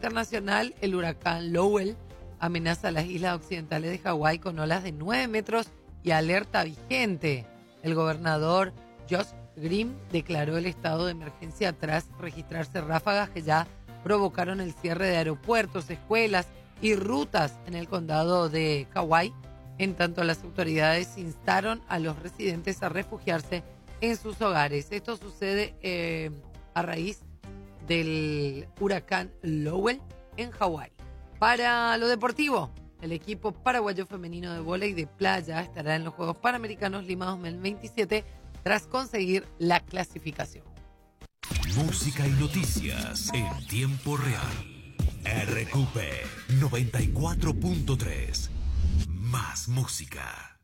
internacional, el huracán Lowell amenaza las islas occidentales de Hawái con olas de 9 metros y alerta vigente. El gobernador Josh Green declaró el estado de emergencia tras registrarse ráfagas que ya provocaron el cierre de aeropuertos, escuelas y rutas en el condado de Kauai. En tanto, las autoridades instaron a los residentes a refugiarse en sus hogares. Esto sucede a raíz del huracán Lowell en Hawái. Para lo deportivo, el equipo paraguayo femenino de vóley de playa estará en los Juegos Panamericanos Lima 2027 tras conseguir la clasificación. Música y noticias en tiempo real. RQP 94.3. Más música.